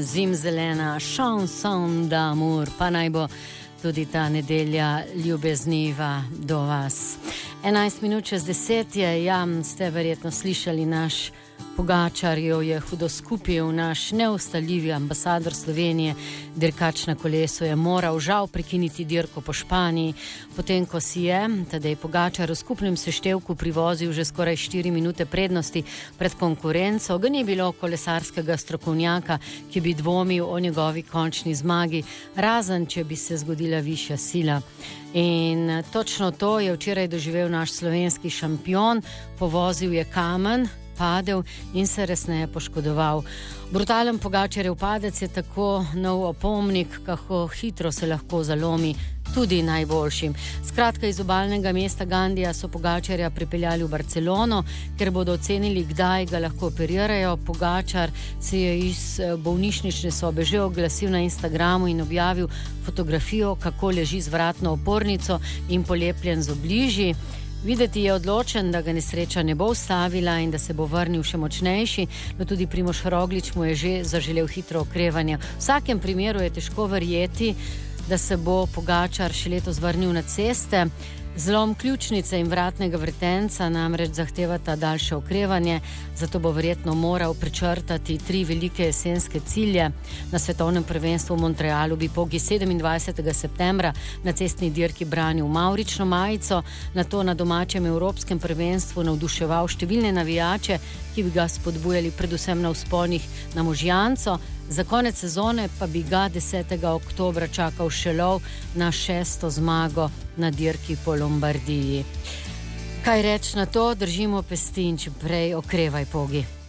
zimzelena chanson d'amour, pa naj bo tudi ta nedelja ljubezniva do vas. 11 minut čez 10 je, ja, ste verjetno slišali, naš Pogačar jo je hudo skupil, naš neustaljivi ambasador Slovenije, dirkač na kolesu, je moral žal prekiniti dirko po Španiji, potem ko si je Tadej Pogačar v skupnem seštevku privozil že skoraj 4 minute prednosti pred konkurenco. Ga ni bilo kolesarskega strokovnjaka, ki bi dvomil o njegovi končni zmagi, razen če bi se zgodila višja sila. In točno to je včeraj doživel naš slovenski šampion, povozil je kamen, padel in se resneje poškodoval. Brutalen Pogačarjev padec je tako nov opomnik, kako hitro se lahko zalomi tudi najboljšim. Skratka, iz obalnega mesta Gandija so Pogačarja pripeljali v Barcelono, ker bodo ocenili, kdaj ga lahko operirajo. Pogačar se je iz bolnišnične sobe že oglasil na Instagramu in objavil fotografijo, kako leži z vratno opornico in polepljen z obliži. Videti je odločen, da ga nesreča ne bo ustavila in da se bo vrnil še močnejši, no tudi Primož Roglič mu je že zaželel hitro okrevanje. V vsakem primeru je težko verjeti, da se bo Pogačar še letos vrnil na ceste. Zlom ključnice in vratnega vretenca namreč zahtevata daljše okrevanje, zato bo verjetno moral prečrtati 3 velike jesenske cilje. Na svetovnem prvenstvu v Montrealu bi Pogi 27. septembra na cestni dirki branil mavrično majico, nato na domačem evropskem prvenstvu navduševal številne navijače, ki bi ga spodbujali predvsem na vzponih na Možjanco. Za konec sezone pa bi ga 10. oktobra čakal še lov na 6. zmago na dirki po Lombardiji. Kaj reč na to? Držimo pesti in čim prej okrevaj, Pogi.